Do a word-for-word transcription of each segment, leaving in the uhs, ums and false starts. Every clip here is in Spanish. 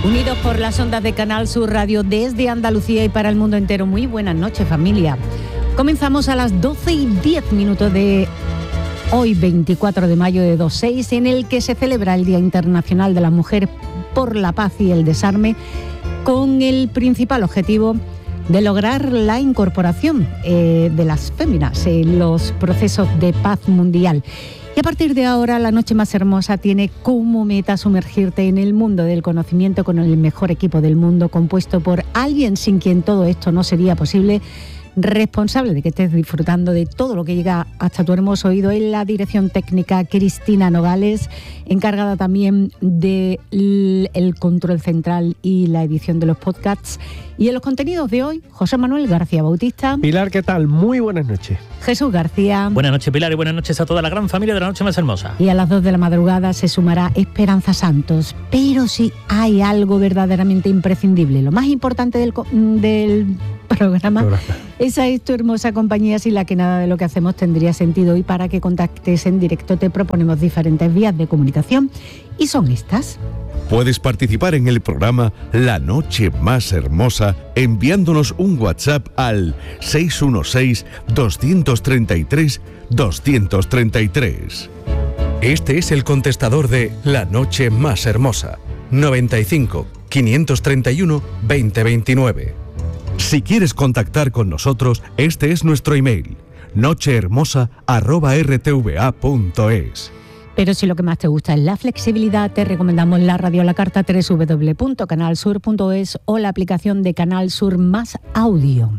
Unidos por las ondas de Canal Sur Radio desde Andalucía y para el mundo entero. Muy buenas noches, familia. Comenzamos a las doce y diez minutos de hoy, veinticuatro de mayo de dos mil seis, en el que se celebra el Día Internacional de la Mujer por la Paz y el Desarme, con el principal objetivo de lograr la incorporación eh, de las féminas en los procesos de paz mundial. Y a partir de ahora, La Noche Más Hermosa tiene como meta sumergirte en el mundo del conocimiento con el mejor equipo del mundo, compuesto por alguien sin quien todo esto no sería posible, responsable de que estés disfrutando de todo lo que llega hasta tu hermoso oído. En la dirección técnica, Cristina Nogales, encargada también del el control central y la edición de los podcasts. Y en los contenidos de hoy, José Manuel García Bautista. Pilar, ¿qué tal? Muy buenas noches. Jesús García. Buenas noches, Pilar, y buenas noches a toda la gran familia de La Noche Más Hermosa. Y a las dos de la madrugada se sumará Esperanza Santos. Pero si hay algo verdaderamente imprescindible, lo más importante del, del programa, programa, esa es tu hermosa compañía, sin la que nada de lo que hacemos tendría sentido. Y para que contactes en directo te proponemos diferentes vías de comunicación, y son estas. Puedes participar en el programa La Noche Más Hermosa enviándonos un WhatsApp al seis uno seis, dos tres tres, dos tres tres. Este es el contestador de La Noche Más Hermosa, noventa y cinco, quinientos treinta y uno, veinte veintinueve. Si quieres contactar con nosotros, este es nuestro email, nochehermosa arroba r t v a punto es. Pero si lo que más te gusta es la flexibilidad, te recomendamos la radio a la carta doble u doble u doble u punto canal sur punto es o la aplicación de Canal Sur Más Audio.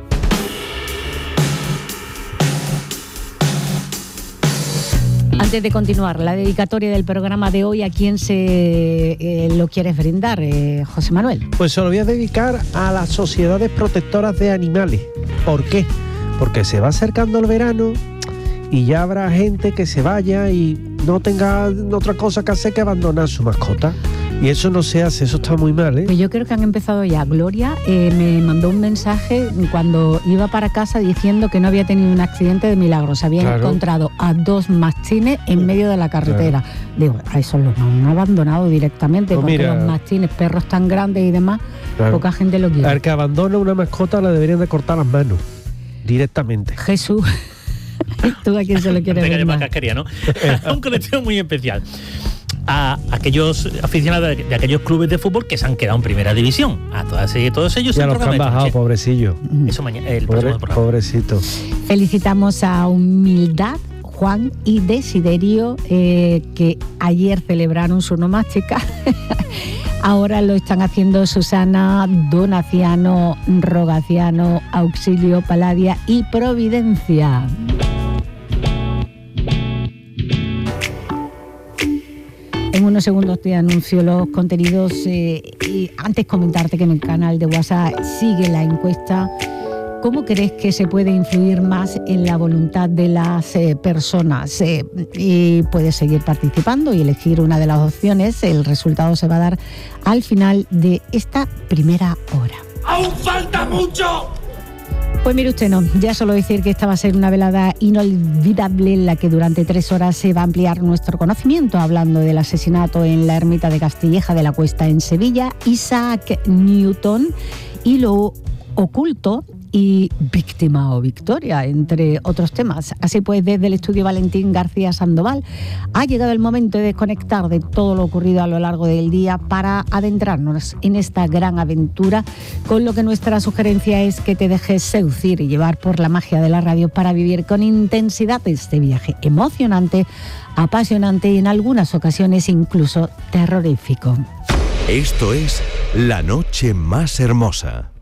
Antes de continuar, la dedicatoria del programa de hoy, ¿a quién se eh, lo quieres brindar, eh, José Manuel? Pues se lo voy a dedicar a las sociedades protectoras de animales. ¿Por qué? Porque se va acercando el verano y ya habrá gente que se vaya y no tenga otra cosa que hacer que abandonar su mascota. Y eso no se hace, eso está muy mal, ¿eh? Pues yo creo que han empezado ya. Gloria eh, me mandó un mensaje cuando iba para casa diciendo que no había tenido un accidente de milagro. Se habían claro. encontrado a dos mastines en medio de la carretera. Claro. Digo, a esos los han abandonado directamente, pues porque mira, los mastines, perros tan grandes y demás, claro. poca gente lo quiere. Al que abandona una mascota le deberían de cortar las manos directamente. Jesús. ¿Tú a quién se lo quieres ver más? Casquería, ¿no? Un colectivo muy especial. A aquellos aficionados de, de aquellos clubes de fútbol que se han quedado en primera división. A todas, todos ellos. Ya los que han bajado, pobrecillo. Eso mañana, el Pobre, próximo programa. Pobrecito. Felicitamos a Humildad, Juan y Desiderio, eh, que ayer celebraron su nomástica. Ahora lo están haciendo Susana, Donaciano, Rogaciano, Auxilio, Paladia y Providencia. En unos segundos te anuncio los contenidos eh, y antes comentarte que en el canal de WhatsApp sigue la encuesta. ¿Cómo crees que se puede influir más en la voluntad de las eh, personas? Eh, y puedes seguir participando y elegir una de las opciones. El resultado se va a dar al final de esta primera hora. ¡Aún falta mucho! Pues mire usted, no, ya solo decir que esta va a ser una velada inolvidable en la que durante tres horas se va a ampliar nuestro conocimiento, hablando del asesinato en la ermita de Castilleja de la Cuesta en Sevilla, Isaac Newton y lo oculto y víctima o victoria, entre otros temas. Así pues, desde el estudio Valentín García Sandoval, ha llegado el momento de desconectar de todo lo ocurrido a lo largo del día para adentrarnos en esta gran aventura, con lo que nuestra sugerencia es que te dejes seducir y llevar por la magia de la radio para vivir con intensidad este viaje emocionante, apasionante y en algunas ocasiones incluso terrorífico. Esto es La Noche Más Hermosa.